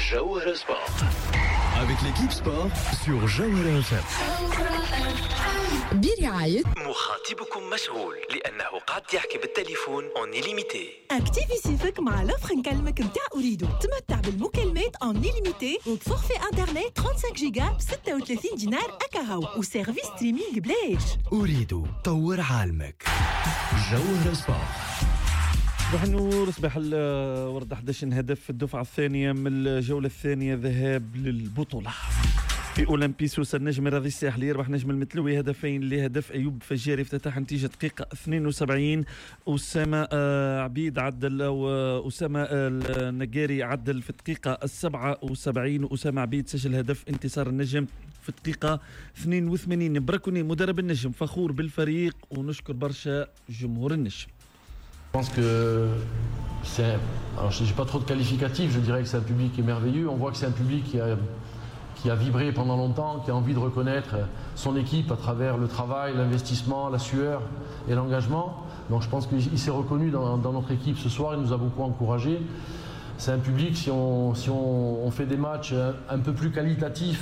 Jawhara Sport. Avec l'équipe sport sur Jawhara FM. برعاية مخاطبكم مشغول لأنه قاعد يحكي بالتليفون اون إليميتي. اكتيفي سيفك مع لوفر نكلمك متاع أريدو. تمتع بالمكالمات اون إليميتي وفورفي انترنت 35 جيجا ب 36 دينار أكاهو وسيرفيس ستريمينغ بلاش. أريدو طور عالمك. جوهرة سبورت. صباح النور. صباح ورد 11 هدف في الدفعة الثانية من الجولة الثانية ذهاب للبطولة في أولمبي سوسة. النجم الرياضي الساحلي ربح نجم المتلوي هدفين لهدف أيوب فجاري افتتح نتيجة دقيقة 72. أسامة عبيد عدل وأسامة النجاري عدل في الدقيقة 77 وأسامة عبيد سجل هدف انتصار النجم في الدقيقة 82. بركوني مدرب النجم فخور بالفريق ونشكر برشا جمهور النجم. Je pense que c'est... Alors je n'ai pas trop de qualificatifs, je dirais que c'est un public qui est merveilleux. On voit que c'est un public qui a vibré pendant longtemps, qui a envie de reconnaître son équipe à travers le travail, l'investissement, la sueur et l'engagement. Donc je pense qu'il s'est reconnu dans notre équipe ce soir, il nous a beaucoup encouragés. C'est un public, si on fait des matchs un peu plus qualitatifs,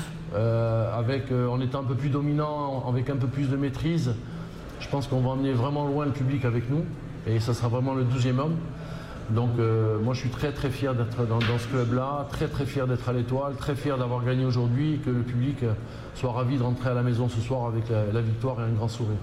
en étant un peu plus dominant, avec un peu plus de maîtrise, je pense qu'on va emmener vraiment loin le public avec nous. Et ça sera vraiment le 12e homme. Donc moi je suis très très fier d'être dans ce club-là, très très fier d'être à l'Étoile, très fier d'avoir gagné aujourd'hui et que le public soit ravi de rentrer à la maison ce soir avec la victoire et un grand sourire.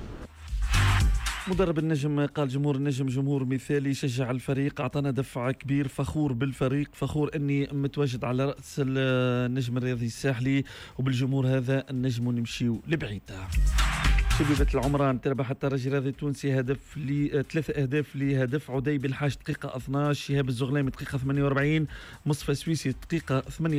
مدرب النجم قال جمهور النجم جمهور مثالي شجع الفريق أعطانا دفع كبير فخور بالفريق فخور أني متواجد على رأس النجم الرياضي الساحلي وبالجمهور هذا النجم نمشيو لبعيد. شبيبة العمران تربح الترجي الرياضي التونسي هدف 3 أهداف لهدف عدي بالحاج دقيقة 12 شهاب الزغلامي دقيقة 48 مصطفى سويسي دقيقة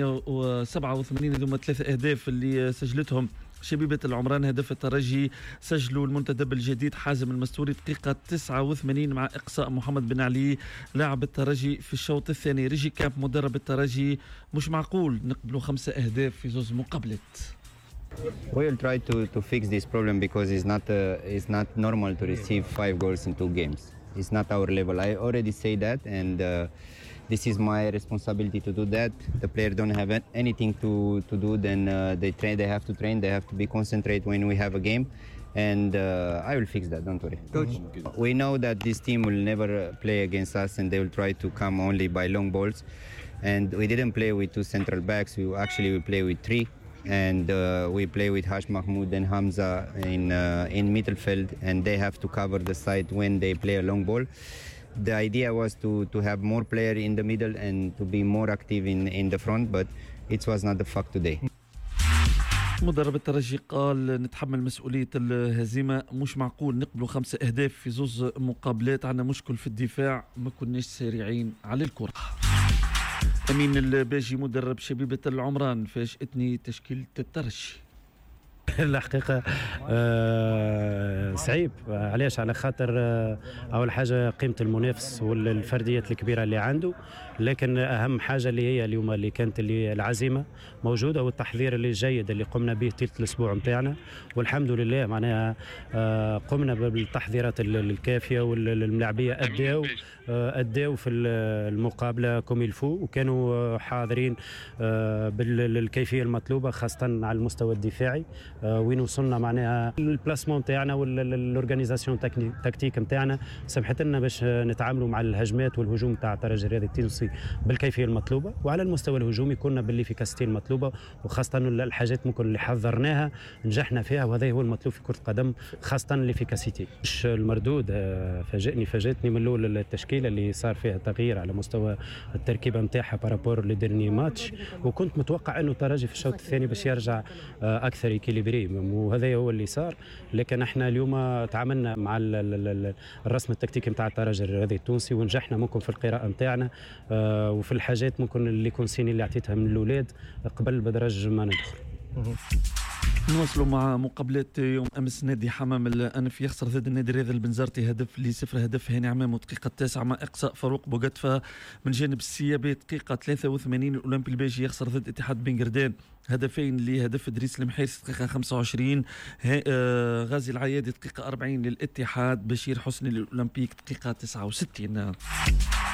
87 هذوما 3 أهداف اللي سجلتهم شبيبة العمران. هدف الترجي سجلوا المنتدب الجديد حازم المستوري دقيقة 89 مع إقصاء محمد بن علي لاعب الترجي في الشوط الثاني. ريجي كامب مدرب الترجي مش معقول نقبلوا 5 أهداف في زوج مقابلات. We'll try to fix this problem because it's not normal to receive 5 goals in 2 games. It's not our level. I already say that, and this is my responsibility to do that. The players don't have anything to do. Then they train. They have to train. They have to be concentrated when we have a game, and I will fix that. Don't worry. Coach, we know that this team will never play against us, and they will try to come only by long balls. And we didn't play with 2 central backs. We play with 3. And we play with Hash Mahmoud and Hamza in midfield, and they have to cover the side when they play a long ball. The idea was to have more players in the middle and to be more active in the front, but it was not the fact today. مدرب الترجي قال نتحمل مسؤولية الهزيمة مش معقول نقبلوا 5 أهداف في 2 مقابلات. عنا مشكل في الدفاع ما كناش سريعين على الكرة. أمين الباجي مدرب شبيبة العمران فاجأتني تشكيلة الترجي. الحقيقة صعيب. علاش؟ على خاطر أول حاجة قيمة المنافس والفرديات الكبيرة اللي عنده، لكن أهم حاجة اللي هي اليوم اللي كانت اللي العزيمة موجودة والتحضير اللي جيد اللي قمنا به طيلة الأسبوع متاعنا، والحمد لله معناها قمنا بالتحضيرات الكافية والملاعبية أداوا في المقابلة كوم يلفو وكانوا حاضرين بالكيفية المطلوبة خاصة على المستوى الدفاعي. وين وصلنا معناها البلاسمون تاعنا والأورغانيزاسيون تكتيك نتاعنا سمحت لنا باش نتعاملوا مع الهجمات والهجوم تاع الترجي الرياضي التونسي بالكيفيه المطلوبه، وعلى المستوى الهجومي كنا بالافيكاسيتي المطلوبه، وخاصه الحاجات ممكن اللي حضرناها نجحنا فيها، وهذا هو المطلوب في كره القدم خاصه الافيكاسيتي. مش المردود فاجئني من الاول التشكيله اللي صار فيها تغيير على مستوى التركيبه نتاعها بارابور لديرني ماتش، وكنت متوقع انه الترجي في الشوط الثاني باش يرجع اكثر إكيليبري، وهذا هو اللي صار. لكن احنا اليوم تعاملنا مع الرسم التكتيكي نتاع الترجي الرياضي التونسي ونجحنا ممكن في القراءه نتاعنا وفي الحاجات ممكن اللي كونسيني اللي عطيتها من الاولاد قبل بدرج ما ندخل. نواصلوا مع مقابلات يوم امس. نادي حمام الانف يخسر ضد النادي الرياضي البنزرتي هدف ل0. هدف هاني عمام دقيقه 9 مع اقصاء فاروق بوغتفا من جانب السيابي دقيقه 83. الاولمبي الباجي يخسر ضد اتحاد بن قردان هدفين لهدف ادريس المحيص دقيقه 25. غازي العيادي دقيقه 40 للاتحاد. بشير حسني للاولمبيك دقيقه 69.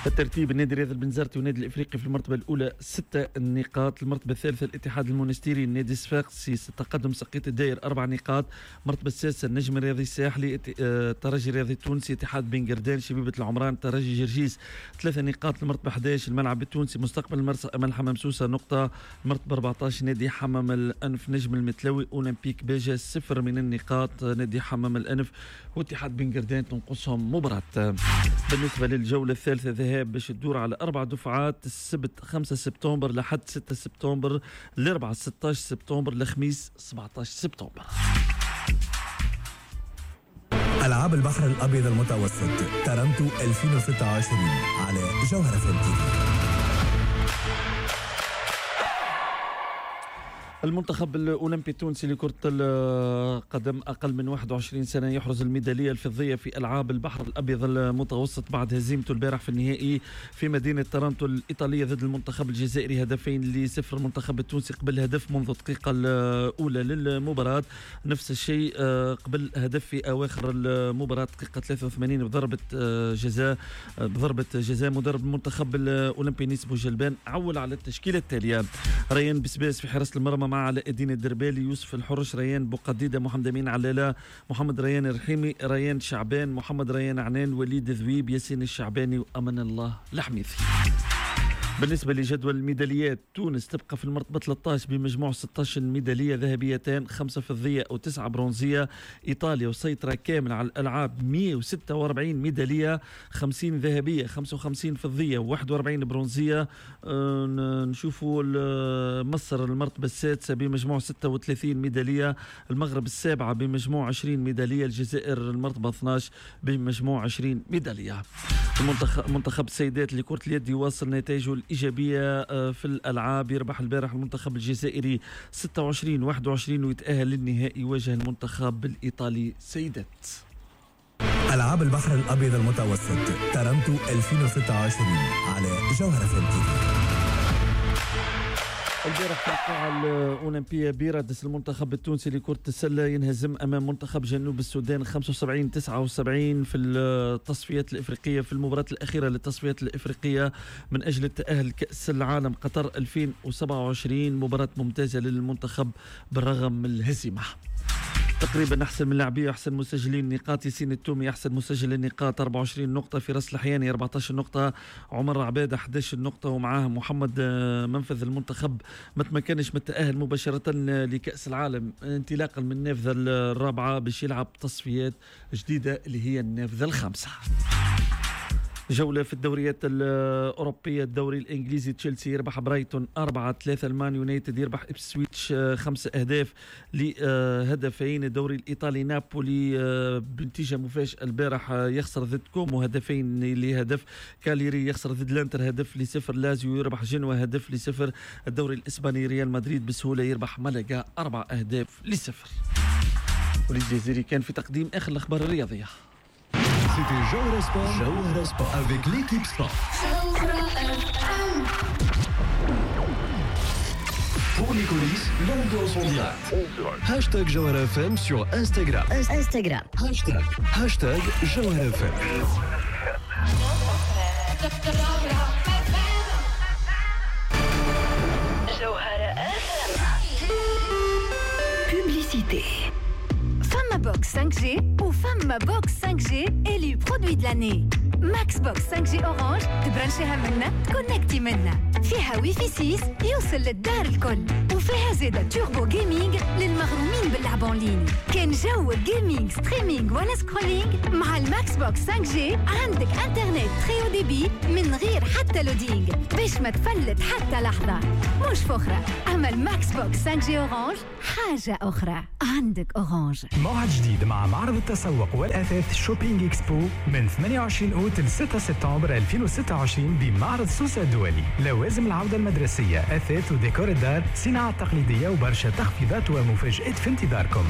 الترتيب: النادي الرياضي البنزرتي والنادي الافريقي في المرتبه الاولى 6 نقاط. المرتبه الثالثه الاتحاد المونستيري، النادي الصفاقسي تقدم سقيط الدائر 4 نقاط. المرتبه السادسه النجم الرياضي الساحلي، الترجي الرياضي التونسي، اتحاد بن قردان، شبيبه العمران، ترجي جرجيس 3 نقاط. المرتبه 11 الملعب التونسي، مستقبل المرسى، امل حمام سوسه نقطه. المرتبه 14 نادي حمام الانف، نجم المتلوي، اولمبيك باجا 0 من النقاط. نادي حمام الانف واتحاد بن قردان تنقصهم مباراه. بالنسبه للجوله الثالثه ذهاب باش تدور على 4 دفعات، السبت 5 سبتمبر لحد 6 سبتمبر، الاربعاء 16 سبتمبر، الخميس 17 سبتمبر. ألعاب البحر الأبيض المتوسط ترنتو 2026 على جوهرة فم. المنتخب الأولمبي التونسي لكرة القدم أقل من 21 سنة يحرز الميدالية الفضية في ألعاب البحر الأبيض المتوسط بعد هزيمته البارح في النهائي في مدينة تورنتو الإيطالية ضد المنتخب الجزائري 2-0. المنتخب التونسي قبل هدف منذ الدقيقة الأولى للمباراة، نفس الشيء قبل هدف في أواخر المباراة دقيقة 83 بضربة جزاء. مدرب المنتخب الأولمبي نيس بوجلبان عول على التشكيلة التالية: ريان بسباس في حراسة المرمى مع علاء الدين الدربالي، يوسف الحرش، ريان بوقديدة، محمد أمين علالة، محمد ريان الرحيمي، ريان شعبان، محمد ريان عنان، وليد ذويب، ياسين الشعباني، وأمن الله الحميثي. بالنسبة لجدول الميداليات، تونس تبقى في المرتبة 13 بمجموع 16 ميدالية ذهبيتان، 5 فضية و9 برونزية. إيطاليا وسيطرة كاملة على الألعاب، 146 ميدالية، 50 ذهبية، 55 فضية و41 برونزية. نشوفوا مصر المرتبة السادسة بمجموع 36 ميدالية، المغرب السابعة بمجموع 20 ميدالية، الجزائر المرتبة 12 بمجموع 20 ميدالية. منتخب السيدات لكرة اليد يواصل نتائجه الإيجابية في الألعاب، يربح البارح المنتخب الجزائري 26-21 ويتأهل للنهائي يواجه المنتخب الإيطالي سيدات. ألعاب البحر الأبيض المتوسط تورنتو 2026 على جوهرة فم. البارح في القاعة الأولمبية بيرادس المنتخب التونسي لكرة السلة ينهزم أمام منتخب جنوب السودان 75-79 في التصفيات الإفريقية، في المباراة الأخيرة للتصفيات الإفريقية من أجل التأهل كأس العالم قطر 2027. مباراة ممتازة للمنتخب بالرغم من الهزيمة. تقريبا أحسن من لاعبيه وأحسن مسجلين نقاط: ياسين التومي أحسن مسجل النقاط 24 نقطة، فراس الحياني 14 نقطة، عمر عبادة 11 نقطة، ومعاه محمد منفذ. المنتخب ما تمكنش من التأهل مباشرة لكأس العالم انطلاقا من النافذة الرابعة باش يلعب تصفيات جديدة اللي هي النافذة الخامسة. جولة في الدوريات الأوروبية. الدوري الإنجليزي: تشيلسي يربح برايتون 4-3، المان يونايتد يربح إبسويتش 5 أهداف لهدفين. الدوري الإيطالي: نابولي بنتيجة مفاجئة البارح يخسر ضد كومو 2 لهدف، كاليري يخسر ضد لانتر 1-0، لازيو يربح جنوا 1-0. الدوري الإسباني: ريال مدريد بسهولة يربح ملقا 4-0. وليد جزيري كان في تقديم آخر الأخبار الرياضية. C'était Jawhara Sport avec l'équipe Sport. Pour les coulisses, l'ambiance en direct. Hashtag Jawhara FM sur Instagram. Hashtag Jawhara FM. Publicité. Box 5G ou Femme Box 5G élu produit de l'année. Max Box 5G Orange تبرنشيها منا تكونكتي منا، فيها وي في 6 يوصل للدار الكل، وفيها زيادة توربو جيمنج للمغرومين باللعب اون لين. كان جو الجيمنج ستريمينج ولا سكرولينج مع الماكس بوكس 5G عندك انترنت تري او دي بي من غير حتى لودينج باش ما تفلت حتى لحظة. مش فخرة، اما الماكس بوكس 5G Orange حاجة أخرى. عندك أورانج. موعد جديد مع معرض التسوق والأثاث شوبينج إكسبو من 28 أوت ل 6 سبتمبر 2026 بمعرض سوسة الدولي. لوازم العودة المدرسية، أثاث وديكور الدار، صناعة تقليدية وبرشا تخفيضات ومفاجآت في انتظاركم.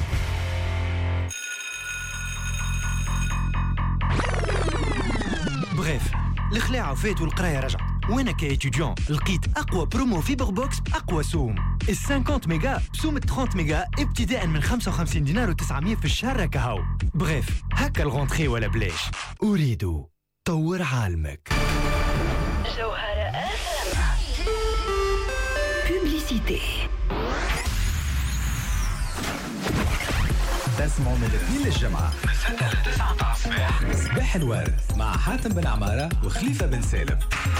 بغيف الخلاعة فات والقراية رجعت، وانا كايتيديون لقيت اقوى برومو فيبر بوكس باقوى سوم. ال 50 ميجا بسوم 30 ميجا ابتداء من 55 دينار و900 في الشهر كهو. بغيف هكا الغونتري ولا بلاش. اريد طور عالمك. جوهرة بوبليسيتي. تسمعوا من الاثنين للجمعة من 6 ل 9 الصباح صباح الورد مع حاتم بن عمارة وخليفة بن سالم.